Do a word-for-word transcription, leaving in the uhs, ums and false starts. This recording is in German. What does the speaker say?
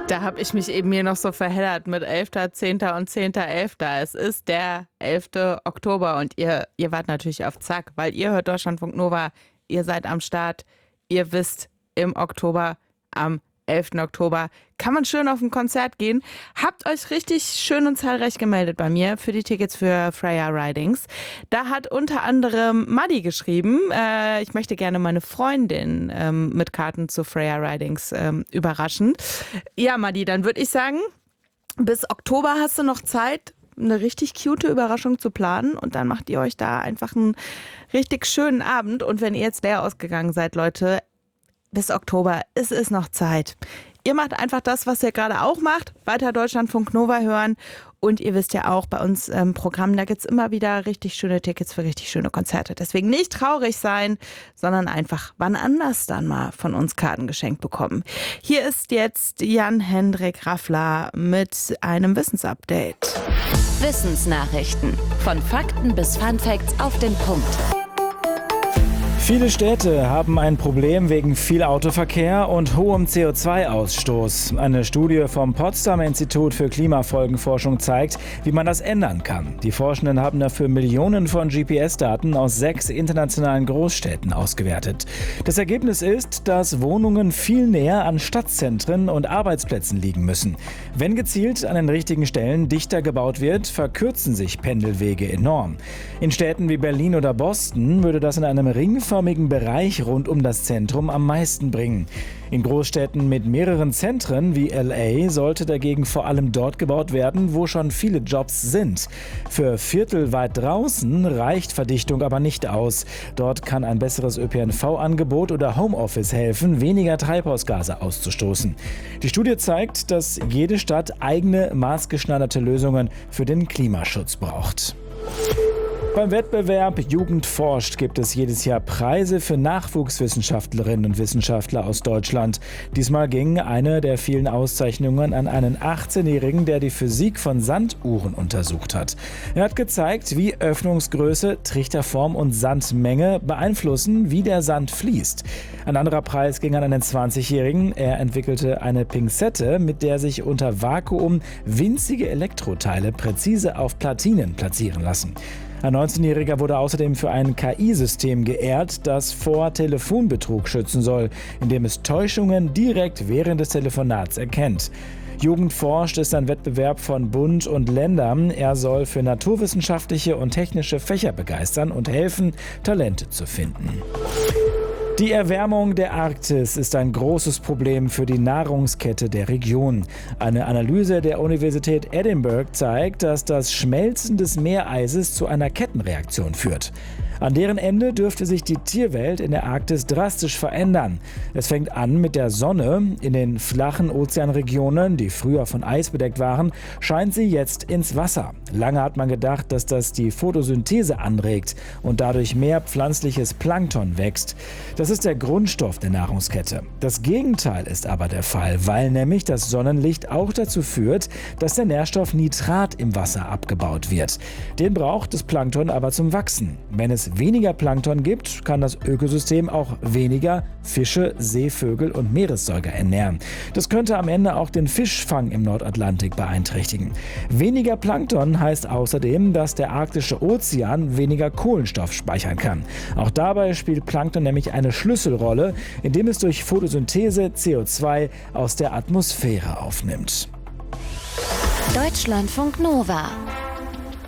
Da habe ich mich eben hier noch so verheddert mit elfter zehnter und zehnter elfter Es ist der elfte Oktober und ihr, ihr wart natürlich auf Zack, weil ihr hört Deutschlandfunk Nova, ihr seid am Start, ihr wisst, im Oktober, am elften Oktober kann man schön auf ein Konzert gehen. Habt euch richtig schön und zahlreich gemeldet bei mir für die Tickets für Freya Ridings. Da hat unter anderem Maddi geschrieben, äh, ich möchte gerne meine Freundin ähm, mit Karten zu Freya Ridings ähm, überraschen. Ja, Maddi, dann würde ich sagen, bis Oktober hast du noch Zeit, eine richtig cute Überraschung zu planen und dann macht ihr euch da einfach einen richtig schönen Abend. Und wenn ihr jetzt leer ausgegangen seid, Leute, bis Oktober, es ist noch Zeit. Ihr macht einfach das, was ihr gerade auch macht, weiter Deutschlandfunk Nova hören. Und ihr wisst ja auch, bei uns im Programm, da gibt es immer wieder richtig schöne Tickets für richtig schöne Konzerte. Deswegen nicht traurig sein, sondern einfach wann anders dann mal von uns Karten geschenkt bekommen. Hier ist jetzt Jan-Hendrik Raffler mit einem Wissensupdate. Wissensnachrichten. Von Fakten bis Funfacts auf den Punkt. Viele Städte haben ein Problem wegen viel Autoverkehr und hohem C O zwei Ausstoß. Eine Studie vom Potsdamer Institut für Klimafolgenforschung zeigt, wie man das ändern kann. Die Forschenden haben dafür Millionen von G P S-Daten aus sechs internationalen Großstädten ausgewertet. Das Ergebnis ist, dass Wohnungen viel näher an Stadtzentren und Arbeitsplätzen liegen müssen. Wenn gezielt an den richtigen Stellen dichter gebaut wird, verkürzen sich Pendelwege enorm. In Städten wie Berlin oder Boston würde das in einem ringförmigen Bereich rund um das Zentrum am meisten bringen. In Großstädten mit mehreren Zentren wie L A sollte dagegen vor allem dort gebaut werden, wo schon viele Jobs sind. Für Viertel weit draußen reicht Verdichtung aber nicht aus. Dort kann ein besseres Ö P N V-Angebot oder Homeoffice helfen, weniger Treibhausgase auszustoßen. Die Studie zeigt, dass jede Stadt eigene maßgeschneiderte Lösungen für den Klimaschutz braucht. Beim Wettbewerb Jugend forscht gibt es jedes Jahr Preise für Nachwuchswissenschaftlerinnen und Wissenschaftler aus Deutschland. Diesmal ging eine der vielen Auszeichnungen an einen achtzehnjährigen, der die Physik von Sanduhren untersucht hat. Er hat gezeigt, wie Öffnungsgröße, Trichterform und Sandmenge beeinflussen, wie der Sand fließt. Ein anderer Preis ging an einen zwanzigjährigen. Er entwickelte eine Pinzette, mit der sich unter Vakuum winzige Elektroteile präzise auf Platinen platzieren lassen. Ein neunzehnjähriger wurde außerdem für ein K I-System geehrt, das vor Telefonbetrug schützen soll, indem es Täuschungen direkt während des Telefonats erkennt. Jugend forscht ist ein Wettbewerb von Bund und Ländern. Er soll für naturwissenschaftliche und technische Fächer begeistern und helfen, Talente zu finden. Die Erwärmung der Arktis ist ein großes Problem für die Nahrungskette der Region. Eine Analyse der Universität Edinburgh zeigt, dass das Schmelzen des Meereises zu einer Kettenreaktion führt. An deren Ende dürfte sich die Tierwelt in der Arktis drastisch verändern. Es fängt an mit der Sonne. In den flachen Ozeanregionen, die früher von Eis bedeckt waren, scheint sie jetzt ins Wasser. Lange hat man gedacht, dass das die Photosynthese anregt und dadurch mehr pflanzliches Plankton wächst. Das ist der Grundstoff der Nahrungskette. Das Gegenteil ist aber der Fall, weil nämlich das Sonnenlicht auch dazu führt, dass der Nährstoff Nitrat im Wasser abgebaut wird. Den braucht das Plankton aber zum Wachsen. Wenn es weniger Plankton gibt, kann das Ökosystem auch weniger Fische, Seevögel und Meeressäuger ernähren. Das könnte am Ende auch den Fischfang im Nordatlantik beeinträchtigen. Weniger Plankton heißt außerdem, dass der arktische Ozean weniger Kohlenstoff speichern kann. Auch dabei spielt Plankton nämlich eine Schlüsselrolle, indem es durch Photosynthese C O zwei aus der Atmosphäre aufnimmt. Deutschlandfunk Nova.